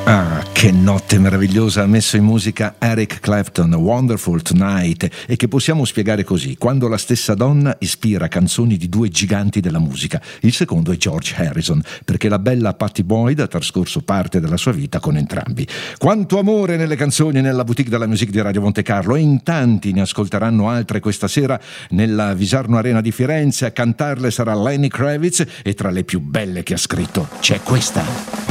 Ah, che notte meravigliosa ha messo in musica Eric Clapton, Wonderful Tonight, e che possiamo spiegare così: quando la stessa donna ispira canzoni di due giganti della musica. Il secondo è George Harrison, perché la bella Pattie Boyd ha trascorso parte della sua vita con entrambi. Quanto amore nelle canzoni nella boutique della musique di Radio Monte Carlo, e in tanti ne ascolteranno altre questa sera nella Visarno Arena di Firenze. A cantarle sarà Lenny Kravitz, e tra le più belle che ha scritto c'è questa.